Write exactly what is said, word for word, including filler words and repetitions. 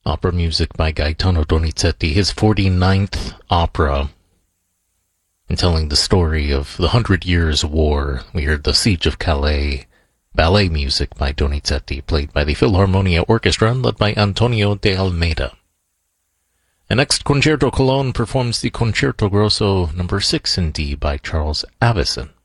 Opera music by Gaetano Donizetti, his forty-ninth opera, and telling the story of the Hundred Years' War. We heard The Siege of Calais, ballet music by Donizetti, played by the Philharmonia Orchestra and led by Antonio de Almeida. And next, Concerto Cologne performs the Concerto Grosso number six in D by Charles Avison.